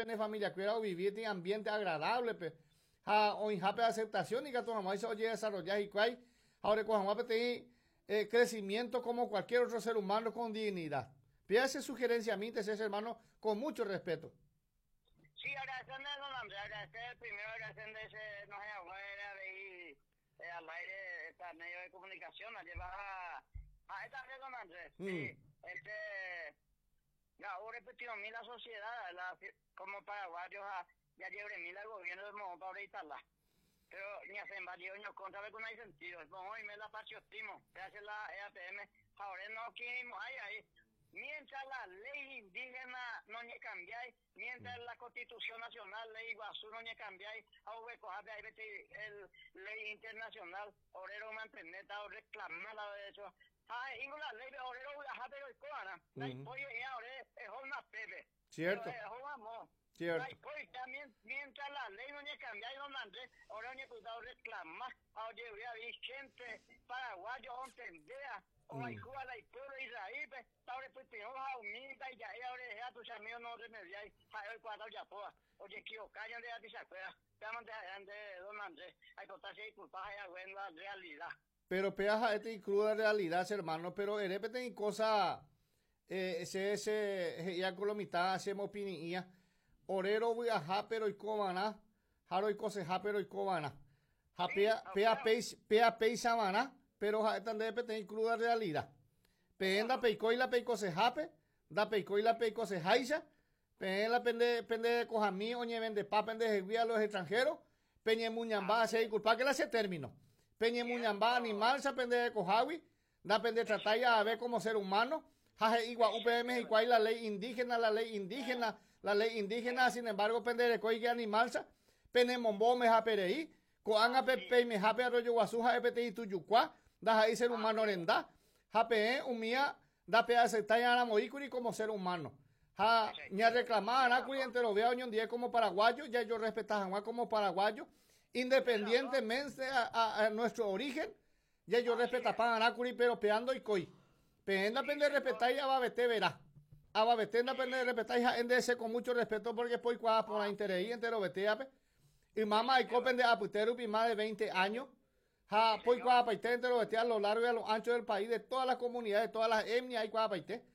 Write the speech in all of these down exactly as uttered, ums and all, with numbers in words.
pene familia cuera o vivir en ambiente agradable, pe. Ha, o en jape aceptación y que tu mamá se oye desarrollar y cual, ahora con mamá te eh, crecimiento como cualquier otro ser humano con dignidad. Pídase sugerencia a mí, te sé, hermano, con mucho respeto. Sí, agradecerle, don Andrés, agradecer, primero agradecerle ese, no sé, afuera de ir eh, al aire, esta medio de comunicación, a llevar a, a esta red, don Andrés. Mm. Sí, este, ya, ahora repetido mil la sociedad, la, como paraguayos, a, ya lleve mil al gobierno de Mojo para ahorita. Pero ni hacen varios años contra ver que no hay sentido. Es como hoy me la patriotismo, se hace la E A P M, ahora no queremos, ahí, ahí. Mientras la ley indígena no ni cambiáis, mientras la Constitución Nacional, ley Iguazú no ni cambiáis, ahora cojabe ahí vete el ley internacional, obrero mantener, ahora reclamar la de eso. Ah, ingo la ley de obrero viajar pero el coana, la pollo y ahora es una pepe. Cierto. Es un amor. Cierto. Pues también, mientras la ley no ni cambiáis, don Andrés, ahora ni cuidado reclamar, ahora voy a ver gente paraguayo, entendea. O hay Cuba, la pueblo Israel, pues, ahora pues tenemos a humilde y ya, y ahora ya tus amigos no remediáis, a el cuadro ya poa. Oye, que o callan de ti se acuerda, llaman de don Andrés, hay que se disculpas, hay bueno la realidad. Pero peaja esta y cruda realidad, hermano, pero de repente cosa, eh, ese, ese, ya con la mitad hacemos opinión, orero voy a ja, pero y cobana, jaro y cose ja, pero y cobana. Ja, pea, pea, pea, pea, pea, sabana. Pero están de repente cruda realidad. Penda peico y la peico se jape, da peico y la peico se jaisa, penda pende pende de cojamí, oñe vende pa pende de a los extranjeros, peñe muñamba se disculpa que la se término. Peñe muñamba animal se pende de cojawi, da pende tratar ya a ver como ser humano, jaje igual U P M y cual la ley indígena, la ley indígena, la ley indígena, sin embargo pende de coige animal sa, pene mombo me japereí, coanga pepe me jape arroyo guasuja epete y tuyucua. Da ahí ser humano orenda. Ja pe umía da pe aceptar ya la moícuri como ser humano. Ja ña reclamar a curi entero vea un día como paraguayo, ya yo respetaba como paraguayo, independientemente a, a, a nuestro origen, ya yo respetaba a curi pero peando y coi. Peenda pende respetar ya va a vete verá. A va vete na pende respetar ya en ese con mucho respeto porque por cuá por la interés entero vete a pe. Y mamá y copende a putero y más de veinte años. Ja, pues cuá paité entero a lo largo y a lo ancho del país, de todas las comunidades, de todas las etnias, hay cuá paité.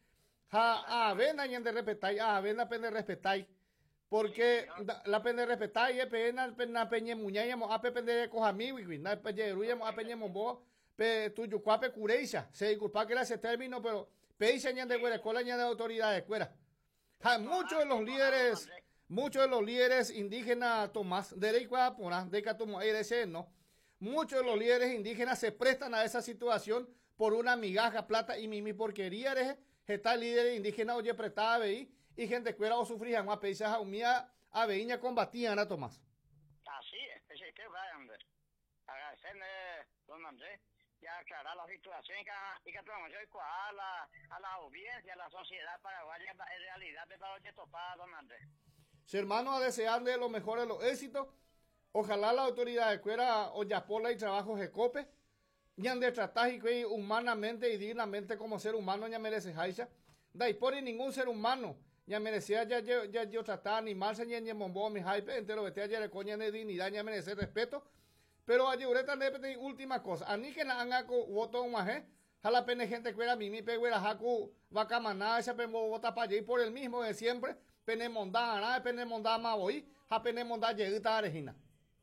Ja, a ver, nadie de respetar, a ver, la pena de respetar. Porque la pena de respetar, y pena, pena peñe muñayamo, a pende de cojamí, na peñe ruyamo, a peñe mombo, pe tuyo cuá pe cureisa. Se disculpa que era ese término, pero peisa ñan de güera, cola ñan de autoridades, cuera. Ja, muchos de los líderes, muchos de los líderes indígenas, Tomás, de rey cuá pona, de que tomo, ese no. Muchos de los líderes indígenas se prestan a esa situación por una migaja, plata y mimi porquería. Está líder indígena, oye, prestada a veí, y gente cuera o sufrían una peisaja humía a veiña combatían a Tomás. Así es, es que va, Andrés. Agradecerle, don Andrés, ya aclarar la situación y que, y que tomamos a la, a la audiencia, a la sociedad paraguaya, en realidad, de para oye topada, don Andrés. Si hermano, a desearle lo mejor de los éxitos. Ojalá la autoridad de cuera Oyapola y trabajo Jecope, ya de tratar y humanamente y dignamente como ser humano ya merece Jaisa. Da y por ningún ser humano ya merecía ya yo ya yo tratar animarse ya en mombo mi hype entero vete ya le coña de dignidad ya merece respeto. Pero allí ureta de última cosa, ani que la angaco voto maje, jala pene gente cuera mimi peguera jacu vaca maná esa pembo vota para allí por el mismo de siempre, pene mondana, pene mondama voy, ja pene mondá llegita arejina.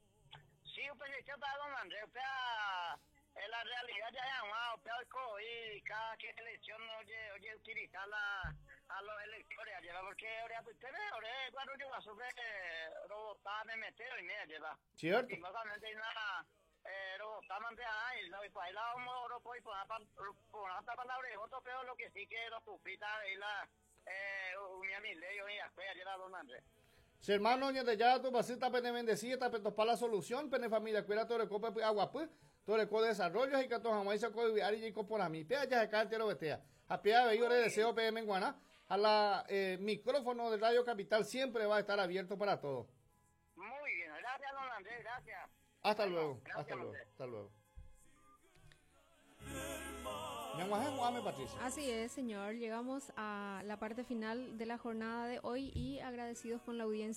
Sí, pues yo estaba don Andrés, o sea, en la realidad ya llamado, o sea, y cada que elección oye, oye utilizar la, a los electores, lleva porque ahora pues usted ve, ahora cuando yo va a subir, robotá me meteo y me lleva. Cierto. Y básicamente nada, robotá me ahí, no, y pues ahí la vamos, no puedo poner para la oreja, otro peor lo que sí que los pupitas ahí la, eh, un mi ley, y después lleva don Andrés. Si hermano, ya de ya tu pasita pene bendecida, pene para la solución, pene familia, cuida todo el copo agua pues, todo el co de desarrollo y que todos jamás se co viar y por a mí. Pea ya se cae lo vetea. A pea de yo le deseo P M en Guaná, a la eh, micrófono de Radio Capital siempre va a estar abierto para todos. Muy bien, gracias don Andrés, gracias. Hasta bueno, luego, gracias, hasta luego, hasta luego. Así es, señor. Llegamos a la parte final de la jornada de hoy y agradecidos con la audiencia.